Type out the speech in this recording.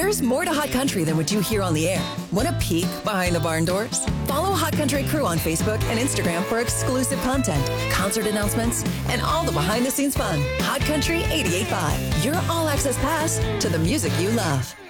There's more to Hot Country than what you hear on the air. Want a peek behind the barn doors? Follow Hot Country Crew on Facebook and Instagram for exclusive content, concert announcements, and all the behind-the-scenes fun. Hot Country 88.5, your all-access pass to the music you love.